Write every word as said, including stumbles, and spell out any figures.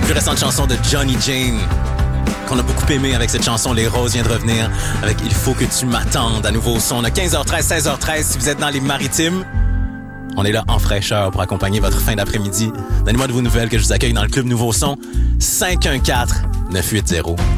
Plus récente chanson de Johnny Jane, qu'on a beaucoup aimé avec cette chanson. Les Roses vient de revenir avec Il faut que tu m'attendes à nouveau au son. On a quinze heures treize, seize heures treize si vous êtes dans les maritimes. On est là en fraîcheur pour accompagner votre fin d'après-midi. Donnez-moi de vos nouvelles que je vous accueille dans le club Nouveau Son. cinq un quatre neuf huit zéro